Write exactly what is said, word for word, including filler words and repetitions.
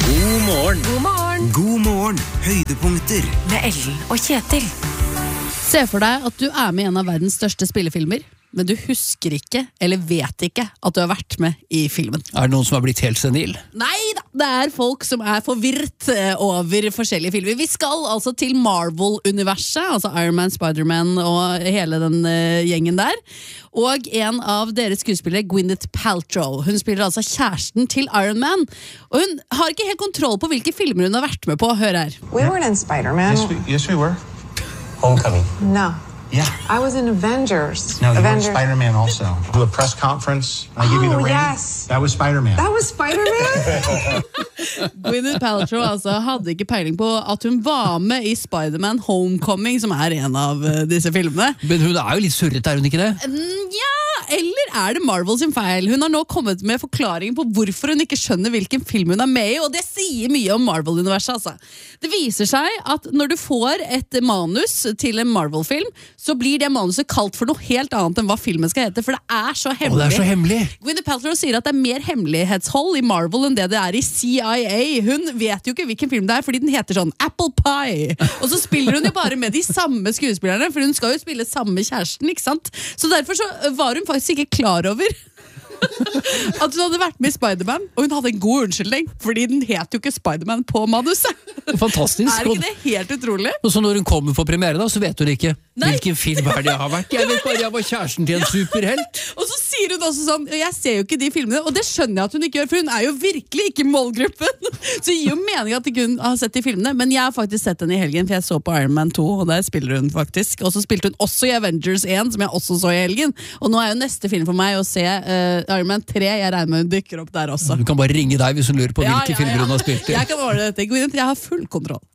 God morgen. God morgen. God morgen. Høydepunkter. Med Ellen og Kjetil. Se for deg at du er med i en av verdens største spillefilmer, men du husker ikke, eller vet ikke, at du har vært med i filmen. Er det noen som har blitt helt senil? Nei da, det er folk som er forvirret eh, over forskjellige filmer. Vi skal altså til Marvel-universet, altså Iron Man, Spider-Man og hele den eh, gjengen der. Og en av deres skuespillere, Gwyneth Paltrow. Hun spiller altså kjæresten til Iron Man. Og hun har ikke helt kontroll på hvilke filmer hun har vært med på. Hør her. We weren't in Spider-Man. Yes, we, yes, we were. Homecoming. No. Yeah. I was in Avengers. No, you Avengers. were Spider-Man also. Do a press conference. I give you the Oh, ring. yes. That was Spider-Man. That was Spider-Man? Gwyneth Paltrow altså, hadde ikke peiling på at hun var med i Spider-Man Homecoming, som er en av uh, disse filmene. Men hun er jo litt surret, er hun ikke det? Mm, ja, eller er det Marvel sin feil? Hun har nå kommet med forklaringen på hvorfor hun ikke skjønner hvilken film hun er med i, og det sier mye om Marvel-universet. Altså. Det viser seg at når du får et manus til en Marvel-film, så blir det manuset kalt for noe helt annet enn hva filmen skal hete, for det er så hemmelig. Å, det er så hemmelig. Gwyneth Paltrow sier at det er mer hemmelighetshold i Marvel enn det det er i C I A. Hun vet jo ikke hvilken film det er, fordi den heter sånn Apple Pie. Og så spiller hun jo bare med de samme skuespillerne, for hun skal jo spille samme kjæresten, ikke sant? Så derfor så var hun faktisk ikke klar over at hun hadde vært med i Spider-Man, og hun hadde en god unnskyldning, fordi den het jo ikke Spider-Man på manuset. Fantastisk. Er ikke det helt utrolig? Og så når hun kommer på premiere da, så vet hun ikke Nei. hvilken film er det jeg har vært. Jeg vet bare jeg var kjæresten til en superhelt. Og så sier hun også sånn, jeg ser jo ikke de filmene, og det skjønner jeg at hun ikke gjør, for hun er jo virkelig ikke målgruppen. Så det gir jo mening at ikke hun har sett de filmene, men jeg har faktisk sett henne i helgen, for jeg så på Iron Man to, og der spiller hun faktisk. Og så spilte hun også i Avengers one, som jeg også så i helgen. Og nå er jo neste film for meg å se uh, Iron Man tre, jeg regner med hun dykker opp der også. Du kan bare ringe deg hvis hun lurer på Ja, hvilke ja, ja. filmer hun har spilt i. Jeg kan ordne dette, Gwyneth, jeg har full kontroll.